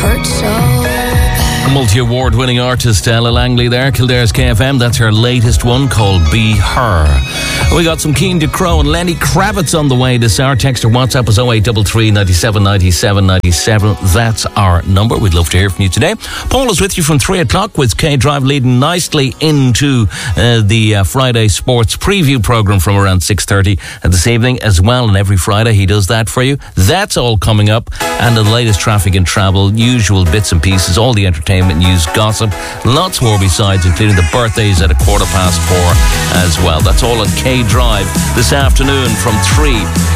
hurt so bad. Multi-award winning artist Ella Langley there, Kildare's KFM. That's her latest one called Be Her. We got some Keen to Crow and Lenny Kravitz on the way this hour. Text or WhatsApp is 0833 97 97 97. That's our number. We'd love to hear from you today. Paul is with you from 3 o'clock with K Drive leading nicely into the Friday sports preview programme from around 6:30 this evening as well. And every Friday he does that for you. That's all coming up. And the latest traffic and travel, usual bits and pieces, all the entertainment news, gossip, lots more besides, including the birthdays at 4:15 as well. That's all on K Drive this afternoon from 3.